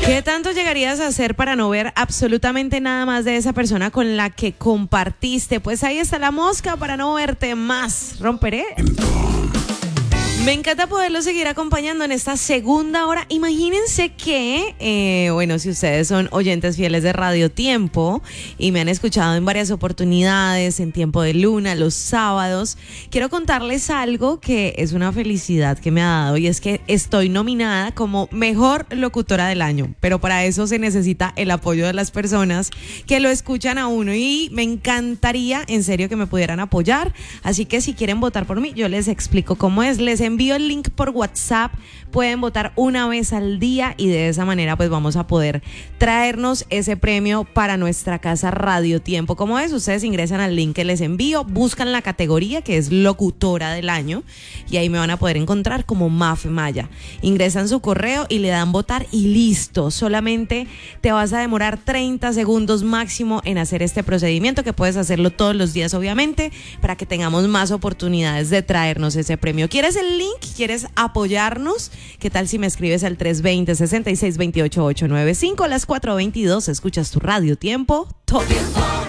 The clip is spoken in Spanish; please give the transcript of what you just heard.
¿Qué tanto llegarías a hacer para no ver absolutamente nada más de esa persona con la que compartiste? Pues ahí está la mosca para no verte más. Romperé. Me encanta poderlo seguir acompañando en esta segunda hora. Imagínense que, bueno, si ustedes son oyentes fieles de Radio Tiempo y me han escuchado en varias oportunidades, en Tiempo de Luna, los sábados, quiero contarles algo que es una felicidad que me ha dado, y es que estoy nominada como Mejor Locutora del Año, pero para eso se necesita el apoyo de las personas que lo escuchan a uno, y me encantaría, en serio, que me pudieran apoyar. Así que si quieren votar por mí, yo les explico cómo es. Les envío el link por WhatsApp, pueden votar una vez al día y de esa manera pues vamos a poder traernos ese premio para nuestra casa Radio Tiempo. ¿Cómo es? Ustedes ingresan al link que les envío, buscan la categoría que es Locutora del Año y ahí me van a poder encontrar como Mafe Maya. Ingresan su correo y le dan votar y listo. Solamente te vas a demorar 30 segundos máximo en hacer este procedimiento, que puedes hacerlo todos los días obviamente, para que tengamos más oportunidades de traernos ese premio. ¿Quieres el link? ¿Quieres apoyarnos? ¿Qué tal si me escribes al 320-6628-895? A las 4:22 escuchas tu Radio Tiempo. Todo.